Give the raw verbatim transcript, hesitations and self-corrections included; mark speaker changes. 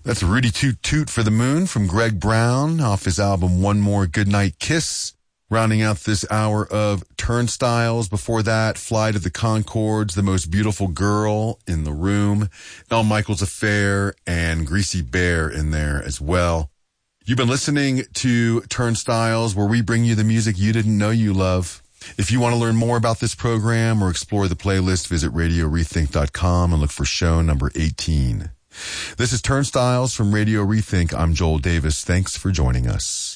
Speaker 1: That's Rudy Toot Toot for the Moon from Greg Brown off his album One More Goodnight Kiss. Rounding out this hour of Turnstiles. Before that, Flight of the Conchords, The Most Beautiful Girl in the Room, El Michaels Affair, and Greasy Bear in there as well. You've been listening to Turnstiles, where we bring you the music you didn't know you love. If you want to learn more about this program or explore the playlist, visit radio rethink dot com and look for show number eighteen. This is Turnstiles from Radio Rethink. I'm Joel Davis. Thanks for joining us.